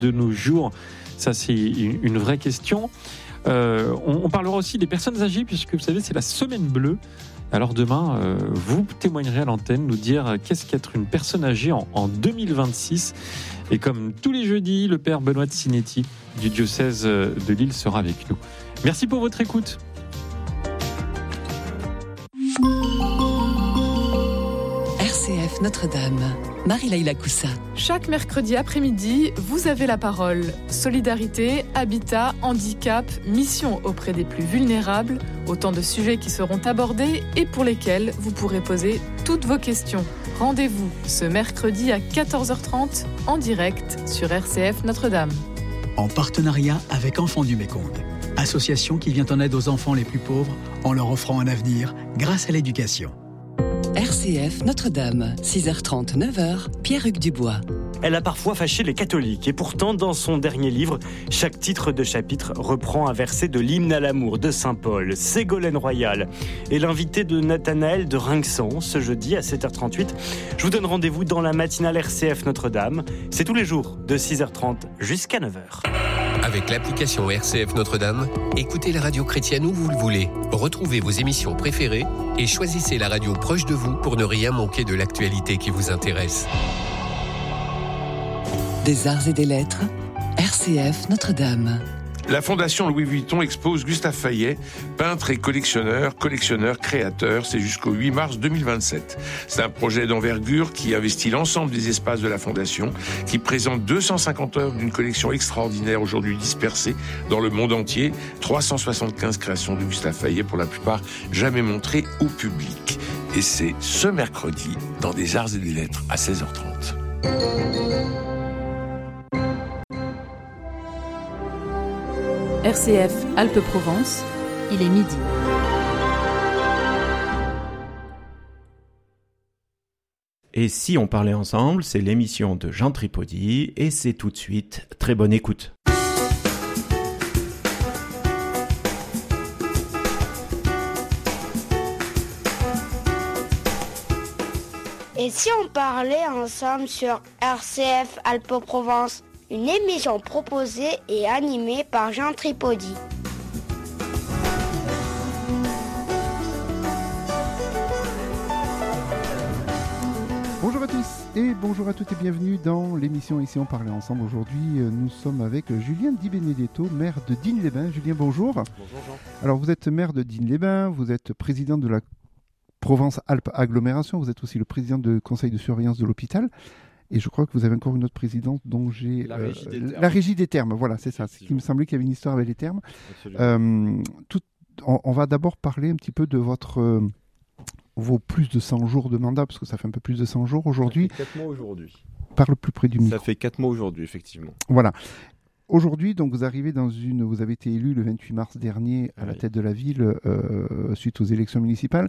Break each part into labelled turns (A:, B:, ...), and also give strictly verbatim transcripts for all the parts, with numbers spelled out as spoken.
A: de nos jours? Ça, c'est une vraie question. Euh, on, on parlera aussi des personnes âgées, puisque vous savez, c'est la semaine bleue. Alors demain, euh, vous témoignerez à l'antenne, nous dire qu'est-ce qu'être une personne âgée en, en deux mille vingt-six. Et comme tous les jeudis, le père Benoît de Sinetti du diocèse de Lille sera avec nous. Merci pour votre écoute.
B: R C F Notre-Dame, Marie-Laïla Coussa.
C: Chaque mercredi après-midi, vous avez la parole. Solidarité, habitat, handicap, mission auprès des plus vulnérables, autant de sujets qui seront abordés et pour lesquels vous pourrez poser toutes vos questions. Rendez-vous ce mercredi à quatorze heures trente en direct sur R C F Notre-Dame.
D: En partenariat avec Enfants du Mékong, association qui vient en aide aux enfants les plus pauvres en leur offrant un avenir grâce à l'éducation.
B: R C F Notre-Dame, six heures trente, neuf heures, Pierre-Hugues Dubois.
E: Elle a parfois fâché les catholiques et pourtant, dans son dernier livre, chaque titre de chapitre reprend un verset de l'hymne à l'amour de Saint Paul, Ségolène Royal. Et l'invité de Nathanaël de Rinxan, ce jeudi à sept heures trente-huit. Je vous donne rendez-vous dans la matinale R C F Notre-Dame. C'est tous les jours de six heures trente jusqu'à neuf heures.
F: Avec l'application R C F Notre-Dame, écoutez la radio chrétienne où vous le voulez. Retrouvez vos émissions préférées et choisissez la radio proche de vous pour ne rien manquer de l'actualité qui vous intéresse.
B: Des arts et des lettres, R C F Notre-Dame.
G: La Fondation Louis Vuitton expose Gustave Fayet, peintre et collectionneur, collectionneur, créateur. C'est jusqu'au huit mars deux mille vingt-sept. C'est un projet d'envergure qui investit l'ensemble des espaces de la Fondation, qui présente deux cent cinquante œuvres d'une collection extraordinaire aujourd'hui dispersée dans le monde entier. trois cent soixante-quinze créations de Gustave Fayet, pour la plupart jamais montrées au public. Et c'est ce mercredi dans des arts et des lettres à seize heures trente.
C: R C F Alpes-Provence, il est midi.
H: Et si on parlait ensemble, c'est l'émission de Jean Tripodi et c'est tout de suite. Très bonne écoute.
I: Et si on parlait ensemble sur R C F Alpes-Provence? Une émission proposée et animée par Jean Tripodi.
J: Bonjour à tous et bonjour à toutes et bienvenue dans l'émission Ici on parlait ensemble. Aujourd'hui, nous sommes avec Julien Di Benedetto, maire de Digne-les-Bains. Julien, bonjour.
K: Bonjour Jean.
J: Alors vous êtes maire de Digne-les-Bains, vous êtes président de la Provence-Alpes-Agglomération, vous êtes aussi le président du conseil de surveillance de l'hôpital. Et je crois que vous avez encore une autre présidente dont j'ai...
K: La Régie des Thermes.
J: La Régie des Thermes, voilà, c'est ça. C'est qu'il me semblait qu'il y avait une histoire avec les Thermes. Euh, tout, on, on va d'abord parler un petit peu de votre, euh, vos plus de cent jours de mandat, parce que ça fait un peu plus de cent jours aujourd'hui.
K: Ça fait quatre mois aujourd'hui.
J: Parle plus près du micro.
K: Ça fait quatre mois aujourd'hui, effectivement.
J: Voilà. Aujourd'hui, donc, vous arrivez dans une... Vous avez été élu le vingt-huit mars dernier à oui. la tête de la ville, euh, suite aux élections municipales.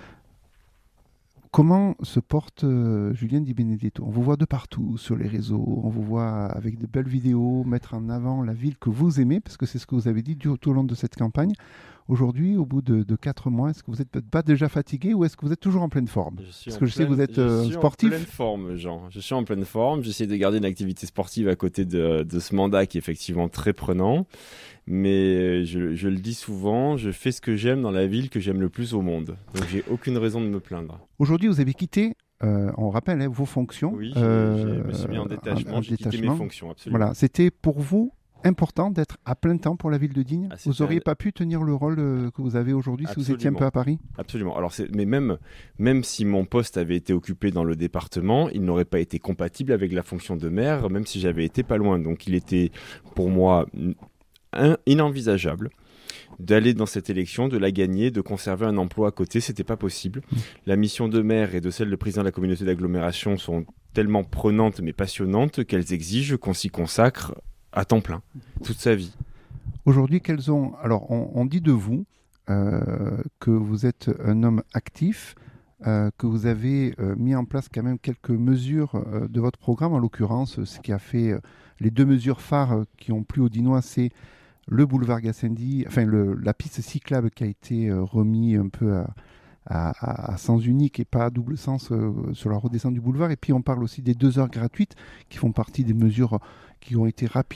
J: Comment se porte euh, Julien Di Benedetto? On vous voit de partout sur les réseaux, on vous voit avec de belles vidéos, mettre en avant la ville que vous aimez, parce que c'est ce que vous avez dit tout au long de cette campagne. Aujourd'hui, au bout de, de quatre mois, est-ce que vous n'êtes pas déjà fatigué ou est-ce que vous êtes toujours en pleine forme? Parce que je sais que vous êtes euh,
K: je suis
J: sportif.
K: En pleine forme, Jean. Je suis en pleine forme. J'essaie de garder une activité sportive à côté de, de ce mandat qui est effectivement très prenant. Mais je, je le dis souvent, je fais ce que j'aime dans la ville que j'aime le plus au monde. Donc j'ai aucune raison de me plaindre.
J: Aujourd'hui, vous avez quitté, euh, on rappelle, hein, vos fonctions.
K: Oui,
J: euh,
K: je me suis mis en détachement,
J: en, en
K: j'ai
J: détachement.
K: quitté mes fonctions, absolument.
J: Voilà, c'était pour vous important d'être à plein temps pour la ville de Digne.
K: Ah,
J: vous n'auriez un... pas pu tenir le rôle euh, que vous avez aujourd'hui si vous étiez un peu à Paris?
K: Absolument. Alors c'est... Mais même, même si mon poste avait été occupé dans le département, il n'aurait pas été compatible avec la fonction de maire, même si j'avais été pas loin. Donc il était pour moi un... inenvisageable d'aller dans cette élection, de la gagner, de conserver un emploi à côté, c'était pas possible. Mmh. La mission de maire et de celle de président de la communauté d'agglomération sont tellement prenantes mais passionnantes qu'elles exigent qu'on s'y consacre à temps plein, toute sa vie.
J: Aujourd'hui, quels ont... Alors, on, on dit de vous euh, que vous êtes un homme actif, euh, que vous avez euh, mis en place quand même quelques mesures euh, de votre programme. En l'occurrence, ce qui a fait euh, les deux mesures phares euh, qui ont plu aux Dinois, c'est le boulevard Gassendi, enfin le, la piste cyclable qui a été euh, remis un peu à, à, à sens unique et pas à double sens euh, sur la redescente du boulevard. Et puis on parle aussi des deux heures gratuites qui font partie des mesures qui ont été rapides